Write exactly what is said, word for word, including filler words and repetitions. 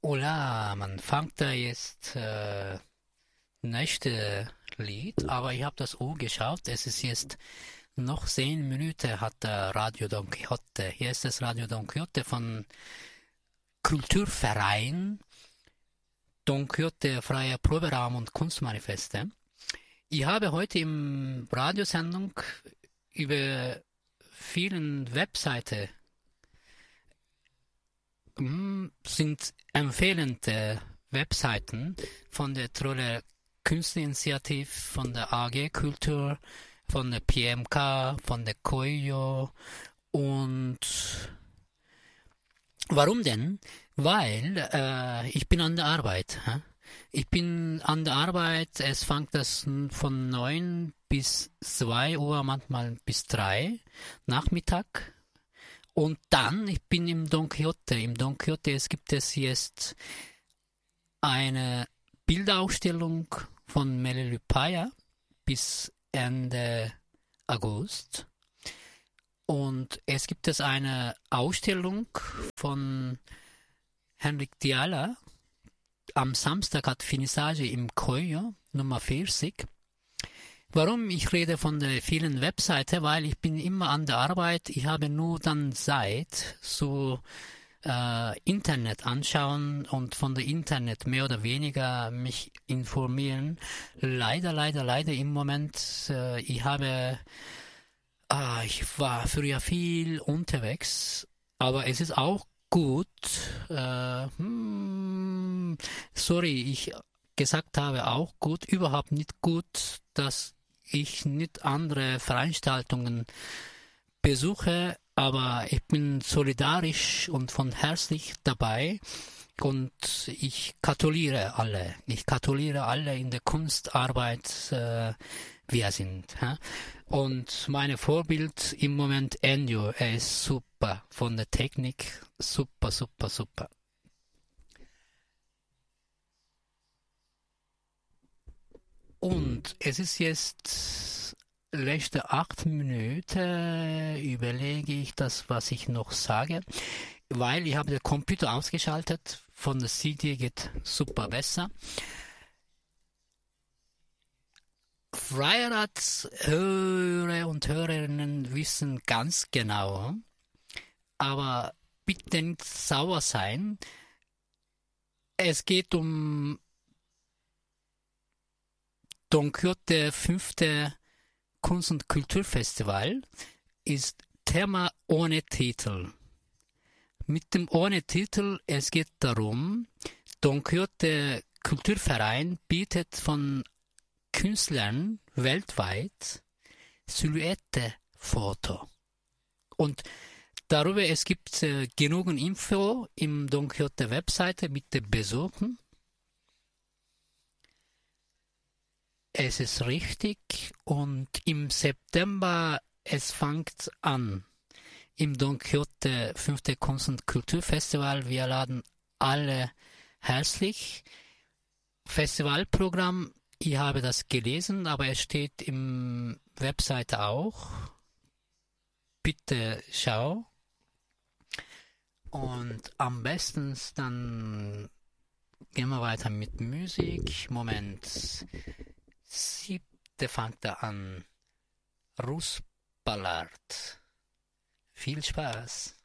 Hola, man fängt da jetzt äh, nächste Lied, aber ich habe das Uhr geschaut. Es ist jetzt noch zehn Minuten hat der Radio Don Quixote. Hier ist das Radio Don Quixote von Kulturverein Don Quixote Freier Proberaum und Kunstmanifeste. Ich habe heute im Radiosendung über vielen Webseiten hm, sind empfehlende Webseiten von der Troller Künstlerinitiative, von der A G Kultur, von der P M K, von der Koyo. Und warum denn? Weil äh, ich bin an der Arbeit. Hä? Ich bin an der Arbeit, es fängt das von neun bis zwei Uhr, manchmal bis drei Nachmittag. Und dann, ich bin im Don Quixote. Im Don Quixote es gibt es jetzt eine Bilderausstellung von Meleli Paya bis Ende August. Und es gibt es eine Ausstellung von Henrik Diala. Am Samstag hat Finissage im Koyo, Nummer vierzig. Warum ich rede von der vielen Webseite? Weil ich bin immer an der Arbeit. Ich habe nur dann Zeit, so äh, Internet anschauen und von der Internet mehr oder weniger mich informieren. Leider, leider, leider im Moment, äh, ich habe, ah, ich war früher viel unterwegs, aber es ist auch gut, äh, hm, sorry, ich gesagt habe auch gut, überhaupt nicht gut, dass ich nicht andere Veranstaltungen besuche, aber ich bin solidarisch und von herzlich dabei und ich gratuliere alle. Ich gratuliere alle in der Kunstarbeit, äh, wir sind. Hä? Und meine Vorbild im Moment Ennio, er ist super von der Technik, super, super, super. Und es ist jetzt letzte acht Minuten, überlege ich das, was ich noch sage, weil ich habe den Computer ausgeschaltet, von der C D geht super besser. Freirads-Hörer und Hörerinnen wissen ganz genau, aber bitte nicht sauer sein. Es geht um Don Quixote fünfte Kunst- und Kulturfestival, ist Thema ohne Titel. Mit dem ohne Titel, es geht darum, Don Quixote Kulturverein bietet von Künstlern weltweit Silhouette-Foto. Und darüber, es gibt äh, genügend Info im Don Quixote Webseite mit den Besuchen. Es ist richtig und im September, es fängt an im Don Quixote fünfte Kunst- und Kulturfestival. Wir laden alle herzlich. Festivalprogramm, ich habe das gelesen, aber es steht im Webseite auch. Bitte schau. Und am besten dann gehen wir weiter mit Musik. Moment. Siebte fängt er an. Russ Ballard. Viel Spaß.